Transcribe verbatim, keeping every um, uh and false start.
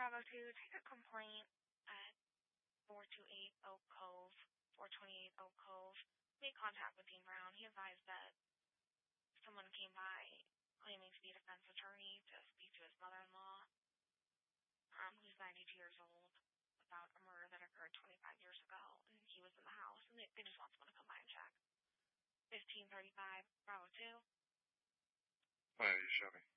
Bravo two, take a complaint at four two eight Oak Cove, four twenty-eight Oak Cove. Made contact with Dean Brown. He advised that someone came by claiming to be a defense attorney to speak to his mother-in-law, um, who's ninety-two years old, about a murder that occurred twenty-five years ago, and he was in the house, and they, they just want someone to come by and check. fifteen thirty-five Bravo two. Why are you shoving?